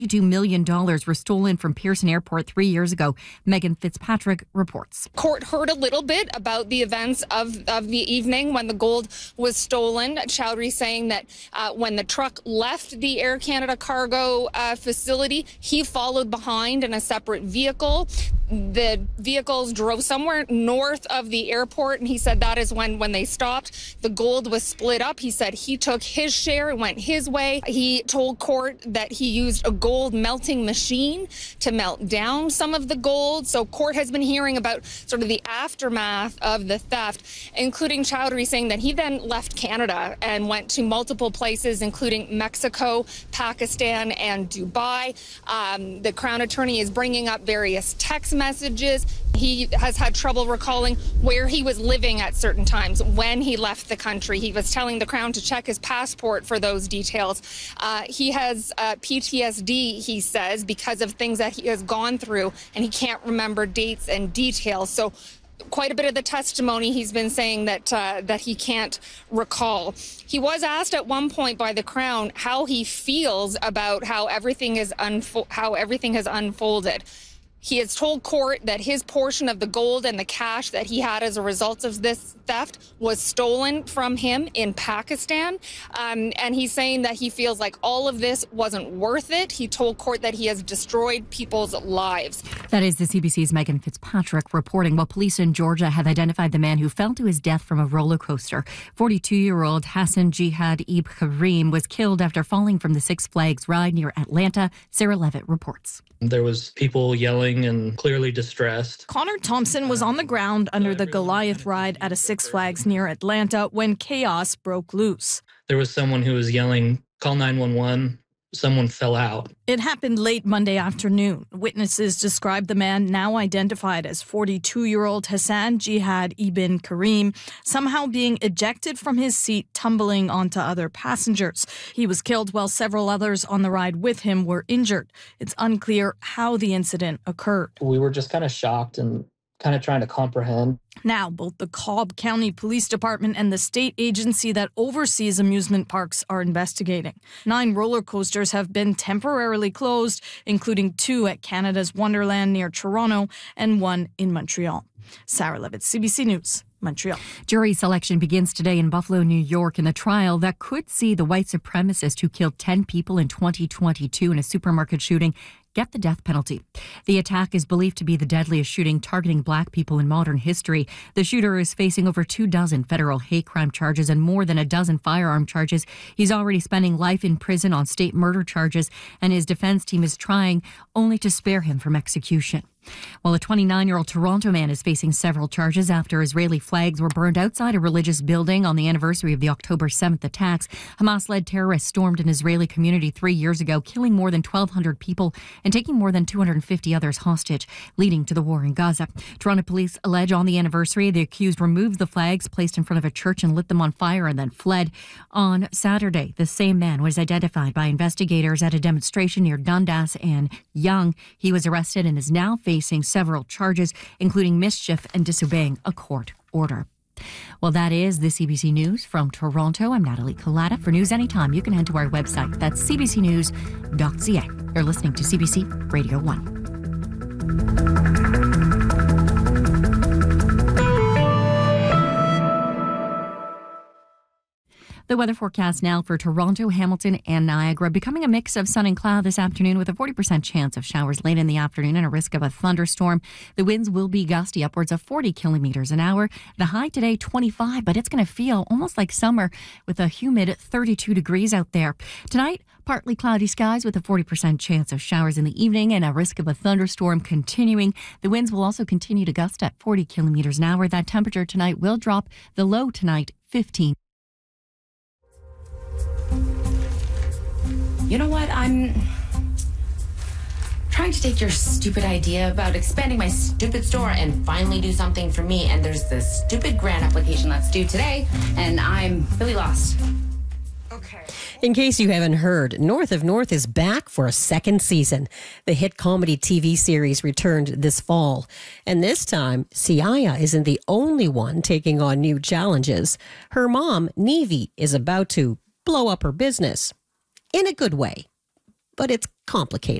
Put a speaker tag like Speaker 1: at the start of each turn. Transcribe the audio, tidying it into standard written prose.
Speaker 1: $2 million were stolen from Pearson Airport 3 years ago. Megan Fitzpatrick reports.
Speaker 2: Court heard a little bit about the events of the evening when the gold was stolen. Chowdhury saying that when the truck left the Air Canada cargo facility, he followed behind in a separate vehicle. The vehicles drove somewhere north of the airport, and he said that is when they stopped. The gold was split up. He said he took his share and went his way. He told court that he used a gold melting machine to melt down some of the gold. So court has been hearing about sort of the aftermath of the theft, including Chowdhury saying that he then left Canada and went to multiple places, including Mexico, Pakistan, and Dubai. The Crown Attorney is bringing up various text messages. He has had trouble recalling where he was living at certain times when he left the country. He was telling the Crown to check his passport for those details. He has PTSD, he says, because of things that he has gone through, and he can't remember dates and details. So quite a bit of the testimony, he's been saying that he can't recall. He was asked at one point by the Crown how he feels about how everything has unfolded. He has told court that his portion of the gold and the cash that he had as a result of this theft was stolen from him in Pakistan. And he's saying that he feels like all of this wasn't worth it. He told court that he has destroyed people's lives.
Speaker 1: That is the CBC's Megan Fitzpatrick reporting. While police in Georgia have identified the man who fell to his death from a roller coaster. 42-year-old Hassan Jihad Ibn Karim was killed after falling from the Six Flags ride near Atlanta. Sarah Levitt reports.
Speaker 3: There was people yelling and clearly distressed.
Speaker 4: Connor Thompson was on the ground under the Goliath ride at a Six Flags near Atlanta when chaos broke loose.
Speaker 3: There was someone who was yelling, "Call 911." Someone fell out.
Speaker 4: It happened late Monday afternoon. Witnesses described the man, now identified as 42-year-old Hassan Jihad Ibn Karim, somehow being ejected from his seat, tumbling onto other passengers. He was killed while several others on the ride with him were injured. It's unclear how the incident occurred.
Speaker 3: We were just kind of shocked and kind of trying to comprehend.
Speaker 4: Now, both the Cobb County Police Department and the state agency that oversees amusement parks are investigating. 9 roller coasters have been temporarily closed, including 2 at Canada's Wonderland near Toronto and 1 in Montreal. Sarah Levitt, CBC News, Montreal.
Speaker 1: Jury selection begins today in Buffalo, New York, in the trial that could see the white supremacist who killed 10 people in 2022 in a supermarket shooting get the death penalty. The attack is believed to be the deadliest shooting targeting black people in modern history. The shooter is facing over 24 federal hate crime charges and more than a dozen firearm charges. He's already spending life in prison on state murder charges, and his defense team is trying only to spare him from execution. While a 29-year-old Toronto man is facing several charges after Israeli flags were burned outside a religious building on the anniversary of the October 7th attacks. Hamas-led terrorists stormed an Israeli community 3 years ago, killing more than 1,200 people and taking more than 250 others hostage, leading to the war in Gaza. Toronto police allege on the anniversary the accused removed the flags placed in front of a church and lit them on fire and then fled. On Saturday, the same man was identified by investigators at a demonstration near Dundas and Yonge. He was arrested and is now facing several charges, including mischief and disobeying a court order. Well, that is the CBC News from Toronto. I'm Natalie Collada. For news anytime, you can head to our website. That's cbcnews.ca. You're listening to CBC Radio 1. The weather forecast now for Toronto, Hamilton, and Niagara. Becoming a mix of sun and cloud this afternoon with a 40% chance of showers late in the afternoon and a risk of a thunderstorm. The winds will be gusty, upwards of 40 kilometers an hour. The high today, 25, but it's going to feel almost like summer with a humid 32 degrees out there. Tonight, partly cloudy skies with a 40% chance of showers in the evening and a risk of a thunderstorm continuing. The winds will also continue to gust at 40 kilometers an hour. That temperature tonight will drop. The low tonight, 15.
Speaker 5: You know what? I'm trying to take your stupid idea about expanding my stupid store and finally do something for me. And there's this stupid grant application that's due today, and I'm really lost.
Speaker 6: Okay. In case you haven't heard, North of North is back for a second season. The hit comedy TV series returned this fall. And this time, Siaya isn't the only one taking on new challenges. Her mom, Nevi, is about to blow up her business. In a good way. But it's complicated.